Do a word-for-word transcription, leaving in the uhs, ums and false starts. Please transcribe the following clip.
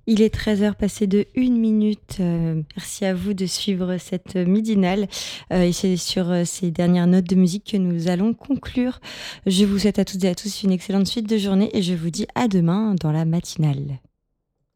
Il est treize heures passées de une minute. Heu, merci à vous de suivre cette midinale, heu, et c'est sur, heu, ces dernières notes de musique que nous allons conclure. Je vous souhaite à toutes et à tous une excellente suite de journée et je vous dis à demain dans la matinale.